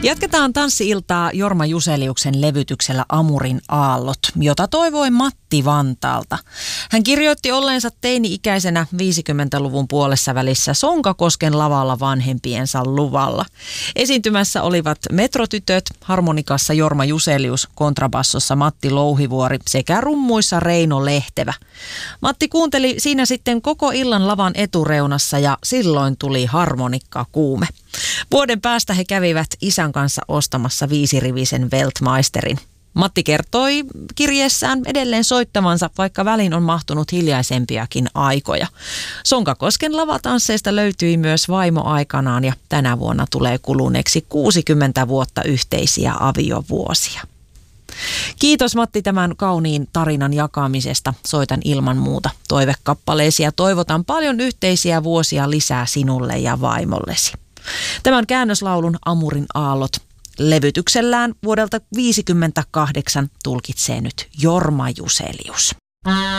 Jatketaan tanssi-iltaa Jorma Juseliuksen levytyksellä Amurin aallot, jota toivoi Matti Vantaalta. Hän kirjoitti olleensa teini-ikäisenä 50-luvun puolessa välissä Sonkakosken lavalla vanhempiensa luvalla. Esiintymässä olivat metrotytöt, harmonikassa Jorma Juselius, kontrabassossa Matti Louhivuori sekä rummuissa Reino Lehtevä. Matti kuunteli siinä sitten koko illan lavan etureunassa ja silloin tuli harmonikkakuume. Vuoden päästä he kävivät isän kanssa ostamassa 5-rivisen Weltmeisterin. Matti kertoi kirjeessään edelleen soittavansa, vaikka väliin on mahtunut hiljaisempiakin aikoja. Sonkakosken lavatansseista löytyi myös vaimo aikanaan ja tänä vuonna tulee kuluneeksi 60 vuotta yhteisiä aviovuosia. Kiitos Matti tämän kauniin tarinan jakamisesta. Soitan ilman muuta toivekappaleesi ja toivotan paljon yhteisiä vuosia lisää sinulle ja vaimollesi. Tämän käännöslaulun Amurin aallot levytyksellään vuodelta 1958 tulkitsee nyt Jorma Juselius.